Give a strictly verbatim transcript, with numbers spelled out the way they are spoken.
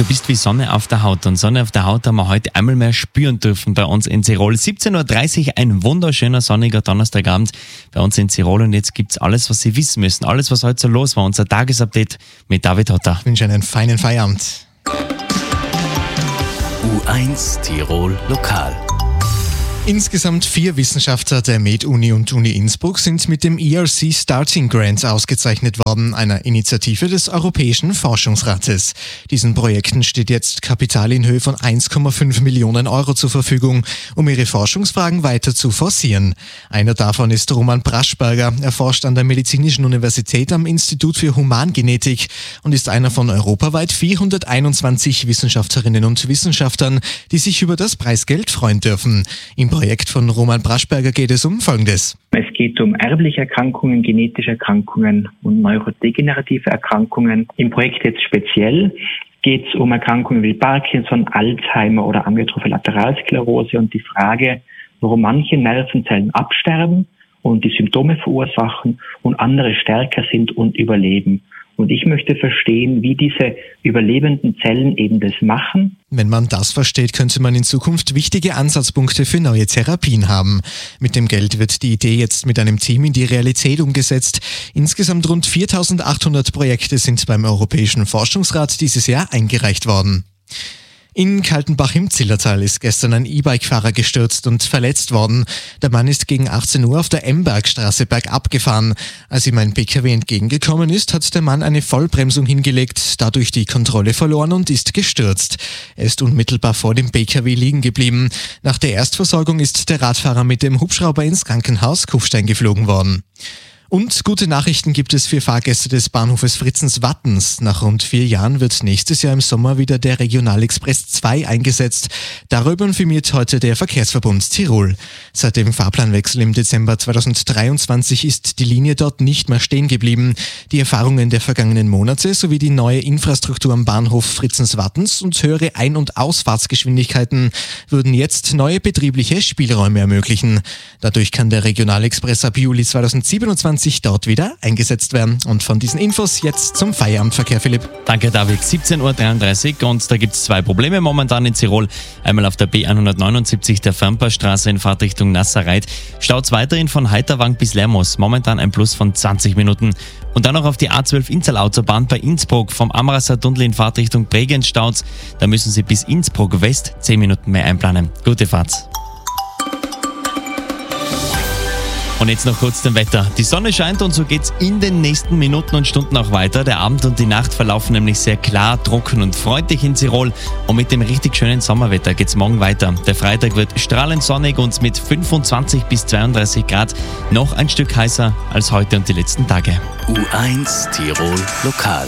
Du bist wie Sonne auf der Haut. Und Sonne auf der Haut haben wir heute einmal mehr spüren dürfen bei uns in Tirol. siebzehn Uhr dreißig, ein wunderschöner sonniger Donnerstagabend bei uns in Tirol. Und jetzt gibt's alles, was Sie wissen müssen. Alles, was heute so los war. Unser Tagesupdate mit David Hotter. Ich wünsche einen feinen Feierabend. U eins Tirol Lokal. Insgesamt vier Wissenschaftler der Med-Uni und Uni Innsbruck sind mit dem E R C Starting Grant ausgezeichnet worden, einer Initiative des Europäischen Forschungsrates. Diesen Projekten steht jetzt Kapital in Höhe von eins Komma fünf Millionen Euro zur Verfügung, um ihre Forschungsfragen weiter zu forcieren. Einer davon ist Roman Braschberger. Er forscht an der Medizinischen Universität am Institut für Humangenetik und ist einer von europaweit vierhunderteinundzwanzig Wissenschaftlerinnen und Wissenschaftlern, die sich über das Preisgeld freuen dürfen. Im Projekt von Roman Braschberger geht es um Folgendes. Es geht um erbliche Erkrankungen, genetische Erkrankungen und neurodegenerative Erkrankungen. Im Projekt jetzt speziell geht es um Erkrankungen wie Parkinson, Alzheimer oder amyotrophe Lateralsklerose und die Frage, warum manche Nervenzellen absterben und die Symptome verursachen und andere stärker sind und überleben. Und ich möchte verstehen, wie diese überlebenden Zellen eben das machen. Wenn man das versteht, könnte man in Zukunft wichtige Ansatzpunkte für neue Therapien haben. Mit dem Geld wird die Idee jetzt mit einem Team in die Realität umgesetzt. Insgesamt rund viertausendachthundert Projekte sind beim Europäischen Forschungsrat dieses Jahr eingereicht worden. In Kaltenbach im Zillertal ist gestern ein E-Bike-Fahrer gestürzt und verletzt worden. Der Mann ist gegen achtzehn Uhr auf der Embergstraße bergab gefahren. Als ihm ein P K W entgegengekommen ist, hat der Mann eine Vollbremsung hingelegt, dadurch die Kontrolle verloren und ist gestürzt. Er ist unmittelbar vor dem P K W liegen geblieben. Nach der Erstversorgung ist der Radfahrer mit dem Hubschrauber ins Krankenhaus Kufstein geflogen worden. Und gute Nachrichten gibt es für Fahrgäste des Bahnhofes Fritzens-Wattens. Nach rund vier Jahren wird nächstes Jahr im Sommer wieder der Regionalexpress zwei eingesetzt. Darüber informiert heute der Verkehrsverbund Tirol. Seit dem Fahrplanwechsel im Dezember zweitausenddreiundzwanzig ist die Linie dort nicht mehr stehen geblieben. Die Erfahrungen der vergangenen Monate sowie die neue Infrastruktur am Bahnhof Fritzens-Wattens und höhere Ein- und Ausfahrtsgeschwindigkeiten würden jetzt neue betriebliche Spielräume ermöglichen. Dadurch kann der Regionalexpress ab Juli zweitausendsiebenundzwanzig dort wieder eingesetzt werden. Und von diesen Infos jetzt zum Feierabendverkehr, Philipp. Danke, David. siebzehn Uhr dreiunddreißig und da gibt es zwei Probleme momentan in Tirol. Einmal auf der B hundertneunundsiebzig der Fernpassstraße in Fahrtrichtung Nasserreit. Staut's weiterhin von Heiterwang bis Lermos. Momentan ein Plus von zwanzig Minuten. Und dann noch auf die A zwölf Innsal-Autobahn bei Innsbruck. Vom Amrasser Tunnel in Fahrtrichtung Bregenz staut's. Da müssen Sie bis Innsbruck West zehn Minuten mehr einplanen. Gute Fahrt. Und jetzt noch kurz zum Wetter. Die Sonne scheint und so geht's in den nächsten Minuten und Stunden auch weiter. Der Abend und die Nacht verlaufen nämlich sehr klar, trocken und freundlich in Tirol. Und mit dem richtig schönen Sommerwetter geht's morgen weiter. Der Freitag wird strahlend sonnig und mit fünfundzwanzig bis zweiunddreißig Grad noch ein Stück heißer als heute und die letzten Tage. U eins Tirol Lokal.